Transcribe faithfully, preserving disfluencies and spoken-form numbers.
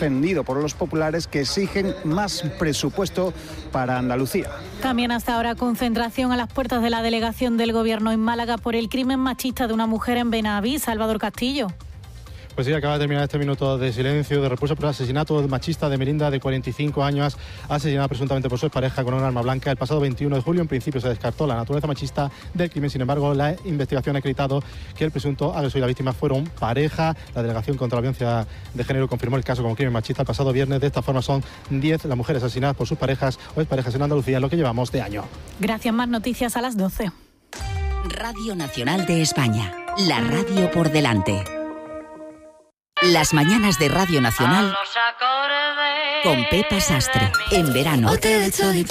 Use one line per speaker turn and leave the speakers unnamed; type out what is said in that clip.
defendido por los populares, que exigen más presupuesto para Andalucía.
También hasta ahora concentración a las puertas de la delegación del Gobierno en Málaga por el crimen machista de una mujer en Benavís. Salvador Castillo.
Pues sí, acaba de terminar este minuto de silencio, de repulsa por el asesinato machista de Merinda, de cuarenta y cinco años, asesinada presuntamente por su expareja con un arma blanca el pasado veintiuno de julio. En principio se descartó la naturaleza machista del crimen, sin embargo, la investigación ha acreditado que el presunto agresor y la víctima fueron pareja. La Delegación contra la Violencia de Género confirmó el caso como crimen machista el pasado viernes. De esta forma son diez las mujeres asesinadas por sus parejas o exparejas en Andalucía en lo que llevamos de año.
Gracias, más noticias a las doce.
Radio Nacional de España, la radio por delante. Las mañanas de Radio Nacional con Pepa Sastre, en verano.